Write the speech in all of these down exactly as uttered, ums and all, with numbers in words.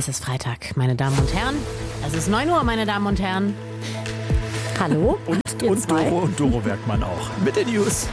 Es ist Freitag, meine Damen und Herren. Es ist neun Uhr, meine Damen und Herren. Hallo? Und, und, Doro, und Doro Bergmann auch. Mit den News.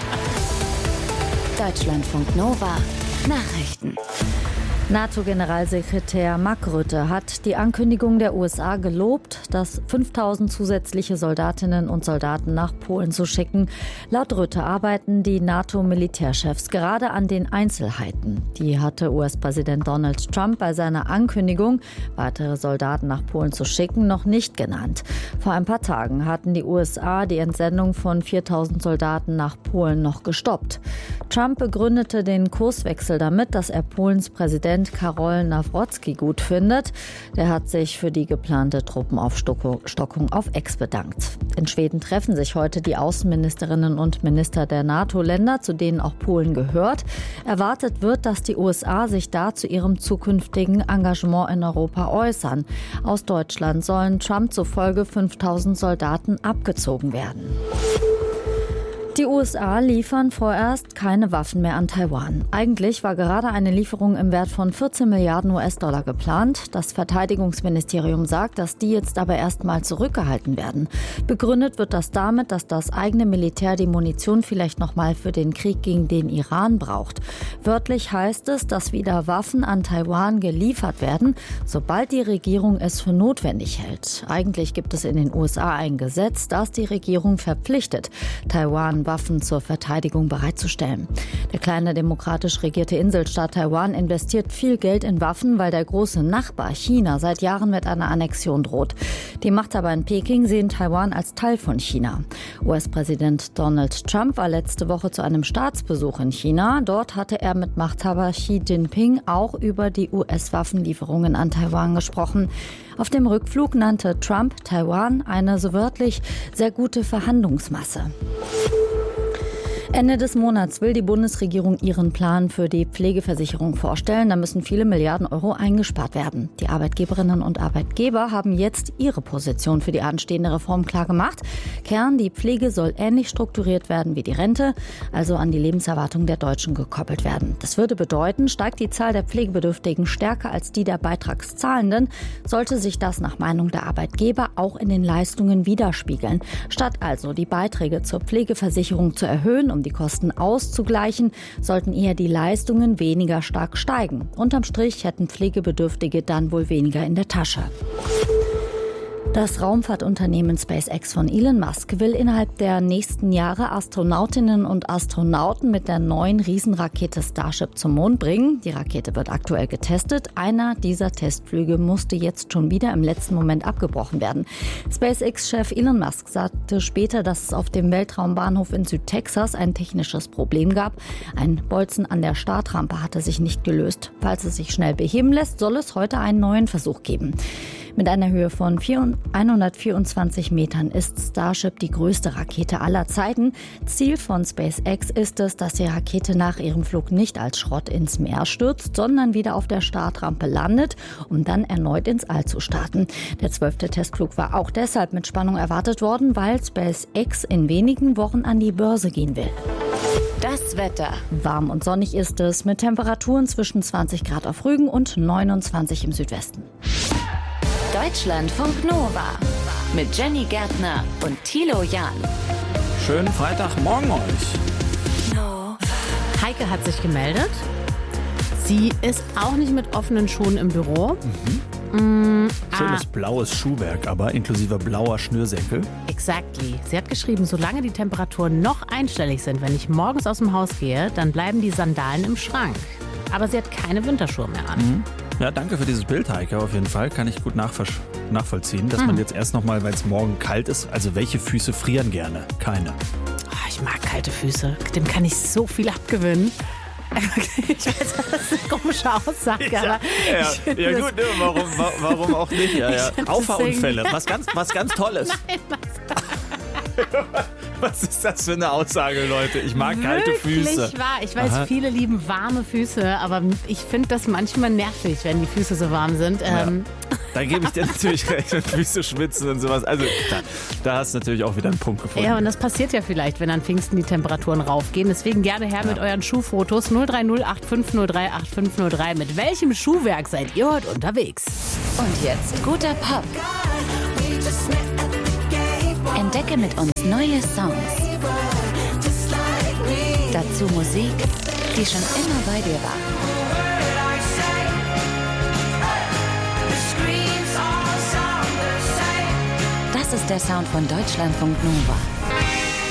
Deutschlandfunk Nova. Nachrichten. NATO-Generalsekretär Mark Rutte hat die Ankündigung der U S A gelobt, dass fünftausend zusätzliche Soldatinnen und Soldaten nach Polen zu schicken. Laut Rutte arbeiten die NATO-Militärchefs gerade an den Einzelheiten. Die hatte U S-Präsident Donald Trump bei seiner Ankündigung, weitere Soldaten nach Polen zu schicken, noch nicht genannt. Vor ein paar Tagen hatten die U S A die Entsendung von viertausend Soldaten nach Polen noch gestoppt. Trump begründete den Kurswechsel damit, dass er Polens Präsident Karol Nawrocki gut findet. Der hat sich für die geplante Truppenaufstockung auf Ex bedankt. In Schweden treffen sich heute die Außenministerinnen und Minister der NATO-Länder, zu denen auch Polen gehört. Erwartet wird, dass die U S A sich da zu ihrem zukünftigen Engagement in Europa äußern. Aus Deutschland sollen Trump zufolge fünftausend Soldaten abgezogen werden. Die U S A liefern vorerst keine Waffen mehr an Taiwan. Eigentlich war gerade eine Lieferung im Wert von vierzehn Milliarden U S-Dollar geplant. Das Verteidigungsministerium sagt, dass die jetzt aber erstmal zurückgehalten werden. Begründet wird das damit, dass das eigene Militär die Munition vielleicht nochmal für den Krieg gegen den Iran braucht. Wörtlich heißt es, dass wieder Waffen an Taiwan geliefert werden, sobald die Regierung es für notwendig hält. Eigentlich gibt es in den U S A ein Gesetz, das die Regierung verpflichtet, Taiwan Waffen zur Verteidigung bereitzustellen. Der kleine demokratisch regierte Inselstaat Taiwan investiert viel Geld in Waffen, weil der große Nachbar China seit Jahren mit einer Annexion droht. Die Machthaber in Peking sehen Taiwan als Teil von China. U S-Präsident Donald Trump war letzte Woche zu einem Staatsbesuch in China. Dort hatte er mit Machthaber Xi Jinping auch über die U S-Waffenlieferungen an Taiwan gesprochen. Auf dem Rückflug nannte Trump Taiwan eine so wörtlich sehr gute Verhandlungsmasse. Ende des Monats will die Bundesregierung ihren Plan für die Pflegeversicherung vorstellen. Da müssen viele Milliarden Euro eingespart werden. Die Arbeitgeberinnen und Arbeitgeber haben jetzt ihre Position für die anstehende Reform klar gemacht. Kern, die Pflege soll ähnlich strukturiert werden wie die Rente, also an die Lebenserwartung der Deutschen gekoppelt werden. Das würde bedeuten, steigt die Zahl der Pflegebedürftigen stärker als die der Beitragszahlenden, sollte sich das nach Meinung der Arbeitgeber auch in den Leistungen widerspiegeln. Statt also die Beiträge zur Pflegeversicherung zu erhöhen, um die Kosten auszugleichen, sollten eher die Leistungen weniger stark steigen. Unterm Strich hätten Pflegebedürftige dann wohl weniger in der Tasche. Das Raumfahrtunternehmen SpaceX von Elon Musk will innerhalb der nächsten Jahre Astronautinnen und Astronauten mit der neuen Riesenrakete Starship zum Mond bringen. Die Rakete wird aktuell getestet. Einer dieser Testflüge musste jetzt schon wieder im letzten Moment abgebrochen werden. SpaceX-Chef Elon Musk sagte später, dass es auf dem Weltraumbahnhof in Südtexas ein technisches Problem gab. Ein Bolzen an der Startrampe hatte sich nicht gelöst. Falls es sich schnell beheben lässt, soll es heute einen neuen Versuch geben. Mit einer Höhe von hundertvierundzwanzig Metern ist Starship die größte Rakete aller Zeiten. Ziel von SpaceX ist es, dass die Rakete nach ihrem Flug nicht als Schrott ins Meer stürzt, sondern wieder auf der Startrampe landet, um dann erneut ins All zu starten. Der zwölfte Testflug war auch deshalb mit Spannung erwartet worden, weil SpaceX in wenigen Wochen an die Börse gehen will. Das Wetter. Warm und sonnig ist es mit Temperaturen zwischen zwanzig Grad auf Rügen und neunundzwanzig im Südwesten. Deutschlandfunk Nova mit Jenny Gärtner und Thilo Jahn. Schönen Freitagmorgen euch. No. Heike hat sich gemeldet. Sie ist auch nicht mit offenen Schuhen im Büro. Mhm. Mm, Schönes ah. blaues Schuhwerk, aber inklusive blauer Schnürsenkel. Exactly. Sie hat geschrieben, solange die Temperaturen noch einstellig sind, wenn ich morgens aus dem Haus gehe, dann bleiben die Sandalen im Schrank. Aber sie hat keine Winterschuhe mehr an. Mhm. Ja, danke für dieses Bild, Heike. Auf jeden Fall kann ich gut nachvollziehen, dass hm. man jetzt erst noch mal, weil es morgen kalt ist, also welche Füße frieren gerne? Keine. Oh, ich mag kalte Füße. Dem kann ich so viel abgewinnen. Ich weiß, das ist eine komische Aussage, ja, aber ja, ja gut, ne, warum, warum auch nicht? Ja, ja. Auffahrunfälle, was ganz, was ganz Tolles. Nein, was? Was ist das für eine Aussage, Leute? Ich mag Wirklich kalte Füße. Wahr. Ich weiß, Aha. viele lieben warme Füße, aber ich finde das manchmal nervig, wenn die Füße so warm sind. Ja. Ähm, Da gebe ich dir natürlich recht, mit Füße schwitzen und sowas. Also da, da hast du natürlich auch wieder einen Punkt gefunden. Ja, und das passiert ja vielleicht, wenn an Pfingsten die Temperaturen raufgehen. Deswegen gerne her ja. mit euren Schuhfotos null drei null acht fünf null drei acht fünf null drei. Mit welchem Schuhwerk seid ihr heute unterwegs? Und jetzt guter Pop. Entdecke mit uns neue Songs. Dazu Musik, die schon immer bei dir war. Das ist der Sound von Deutschlandfunk Nova.